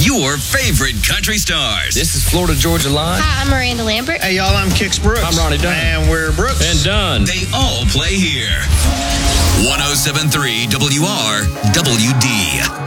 your favorite country stars. This is Florida Georgia Line. Hi, I'm Miranda Lambert. Hey, y'all, I'm Kix Brooks. I'm Ronnie Dunn. And we're Brooks. And Dunn. They all play here. 107.3 WRWD.